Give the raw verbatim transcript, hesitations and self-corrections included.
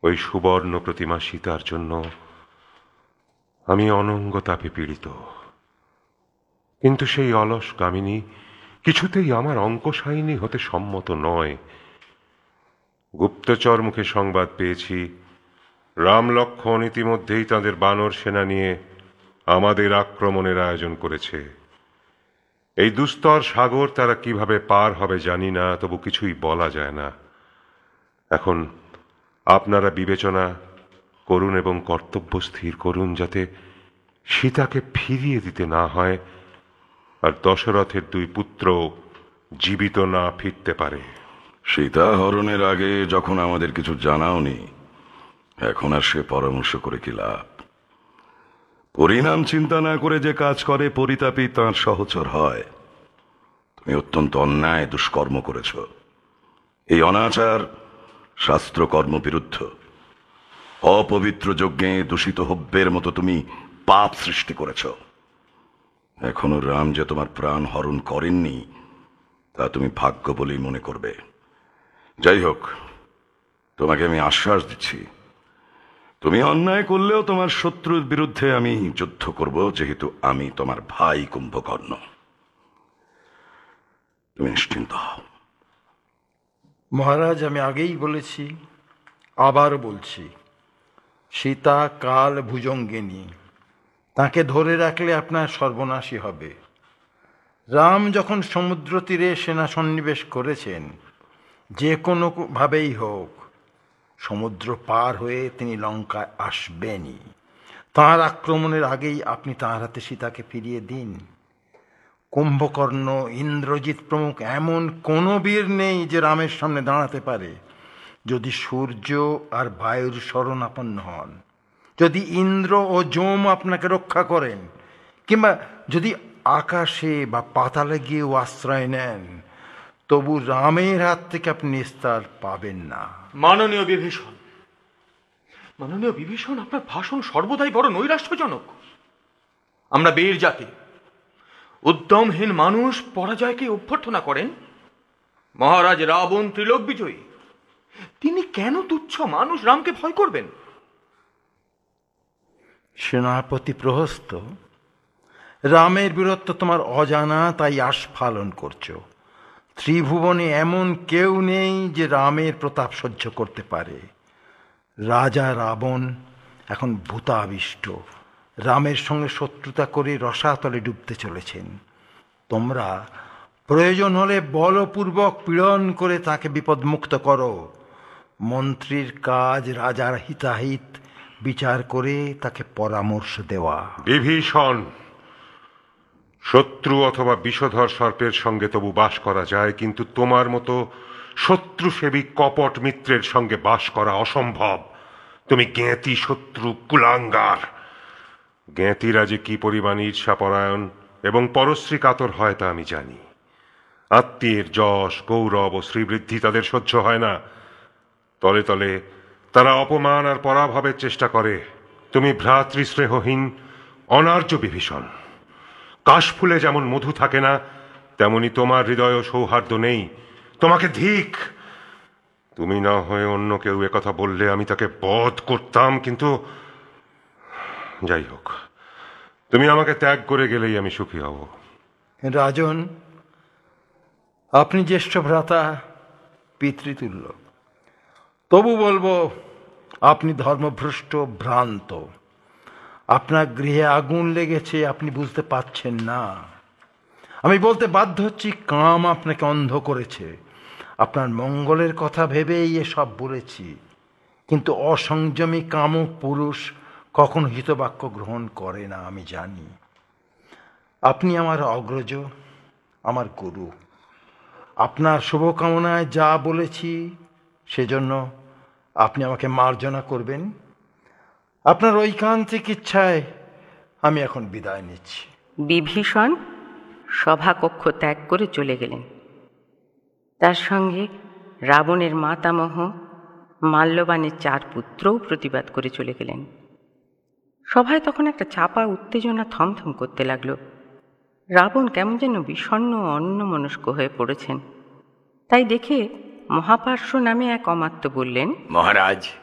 ওই সুবর্ণ প্রতিমা সীতার জন্য আমি অনঙ্গ তাপে পীড়িত, কিন্তু সেই অলস কামিনী কিছুতেই আমার অঙ্কশায়িনী হতে সম্মত নয়। গুপ্তচর মুখে সংবাদ পেয়েছি, রাম লক্ষ্মণ ইতিমধ্যেই তাদের বানর সেনা নিয়ে আমাদের আক্রমণের আয়োজন করেছে। এই দুস্তর সাগর তারা কিভাবে পার হবে জানি না, তবু কিছুই বলা যায় না। এখন আপনারা বিবেচনা করুন এবং কর্তব্য স্থির করুন, যাতে সীতাকে ফিরিয়ে দিতে না হয় আর দশরথের দুই পুত্র জীবিত না ফিরতে পারে। সীতা হরণের আগে যখন আমাদের কিছু জানাওনি, এখন আর সে পরামর্শ করে কি লাভ? পরিণাম চিন্তা না করে যে কাজ করে পরিতাপই তাঁর সহচর হয়। তুমি অত্যন্ত অন্যায় দুষ্কর্ম করেছ। এই অনাচার শাস্ত্রকর্ম বিরুদ্ধ। অপবিত্র যজ্ঞে দূষিত হব্যের মতো তুমি পাপ সৃষ্টি করেছ। এখনো রাম যে তোমার প্রাণ হরণ করেননি তা তুমি ভাগ্য বলেই মনে করবে। যাই হোক, তোমাকে আমি আশ্বাস দিচ্ছি, তুমি অন্যায় করলেও তোমার শত্রুর বিরুদ্ধে আমি যুদ্ধ করব, যেহেতু আমি তোমার ভাই কুম্ভকর্ণ। তুমি নিশ্চিন্ত হও। মহারাজ, আমি আগেই বলেছি, আবার বলছি, সীতা কাল ভুজঙ্গিনী। তাকে ধরে রাখলে আপনার সর্বনাশই হবে। রাম যখন সমুদ্র তীরে সেনা সন্নিবেশ করেছেন, যে কোনোভাবেই হোক সমুদ্র পার হয়ে তিনি লঙ্কায় আসবেনই। তাঁর আক্রমণের আগেই আপনি তাঁর হাতে সীতাকে ফিরিয়ে দিন। কুম্ভকর্ণ, ইন্দ্রজিৎ প্রমুখ এমন কোনো বীর নেই যে রামের সামনে দাঁড়াতে পারে। যদি সূর্য আর বায়ুর শরণাপন্ন হন, যদি ইন্দ্র ও যম আপনাকে রক্ষা করেন, কিংবা যদি আকাশে বা পাতালে গিয়েও আশ্রয় নেন, তবু রামের হাত থেকে আপনি নিস্তার পাবেন না। মাননীয় বিভীষণ, মাননীয় বিভীষণ, আপনার ভাষণ সর্বদাই বড় নৈরাশ্যজনক। আমরা বীর জাতি, উদ্যমহীন মানুষ পরাজয়কে অভ্যর্থনা করেন। মহারাজ রাবণ ত্রিলোক বিজয়ী, তিনি কেন তুচ্ছ মানুষ রামকে ভয় করবেন? সেনাপতি প্রহস্ত, রামের বীরত্ব তোমার অজানা, তাই আস্ফালন করছো। ত্রিভুবনে এমন কেউ নেই যে রামের প্রতাপ সহ্য করতে পারে। রাজা রাবণ এখন ভূতাবিষ্ট, রামের সঙ্গে শত্রুতা করে রসাতলে ডুবতে চলেছেন। তোমরা প্রয়োজন হলে বলপূর্বক পীড়ন করে তাকে বিপদমুক্ত করো। মন্ত্রীর কাজ রাজার হিতাহিত বিচার করে তাকে পরামর্শ দেওয়া। বিভীষণ, শত্রু অথবা বিষধর সর্পের সঙ্গে তবু বাস করা যায়, কিন্তু তোমার মতো শত্রুসেবী কপট মিত্রের সঙ্গে বাস করা অসম্ভব। তুমি জ্ঞাতি শত্রু কুলাঙ্গার। জ্ঞাতিরা যে কি পরিমাণ ঈর্ষাপরায়ণ এবং পরশ্রী কাতর হয় তা আমি জানি। আত্মীয়ের যশ, গৌরব ও শ্রীবৃদ্ধি তাদের সহ্য হয় না। তলে তলে তারা অপমান আর পরাভবের চেষ্টা করে। তুমি ভ্রাতৃস্নেহহীন অনার্য বিভীষণ। কাশফুলে যেমন মধু থাকে না, তেমনি তোমার হৃদয় সৌহার্দ্য নেই। তোমাকে ধিক। তুমি না হয়ে অন্য কেউ একথা বললে আমি তাকে বধ করতাম, কিন্তু যাই হোক, তুমি আমাকে ত্যাগ করে গেলেই আমি সুখী হব। রাজন, আপনি জ্যেষ্ঠ ভ্রাতা, পিতৃতুল্য, তবু বলবো আপনি ধর্মভ্রষ্ট, ভ্রান্ত। আপনার গৃহে আগুন লেগেছে, আপনি বুঝতে পারছেন না। আমি বলতে বাধ্য হচ্ছি, কাম আপনাকে অন্ধ করেছে। আপনার মঙ্গলের কথা ভেবেই এসব বলেছি, কিন্তু অসংযমী কামুক পুরুষ কখনো হিতবাক্য গ্রহণ করে না, আমি জানি। আপনি আমার অগ্রজ, আমার গুরু। আপনার শুভকামনায় যা বলেছি সেজন্য আপনি আমাকে মার্জনা করবেন। আপনার ঐকান্তিক ইচ্ছায় আমি এখন বিদায় নিচ্ছি। বিভীষণ সভাকক্ষ ত্যাগ করে চলে গেলেন। তার সঙ্গে রাবণের মাতামহ মাল্যবানের চার পুত্রও প্রতিবাদ করে চলে গেলেন। সভায় তখন একটা চাপা উত্তেজনা থমথম করতে লাগল। রাবণ কেমন যেন বিষণ্ণ অন্যমনস্ক হয়ে পড়েছেন। তাই দেখে মহাপার্শ্ব নামে এক অমাত্য বললেন, মহারাজ,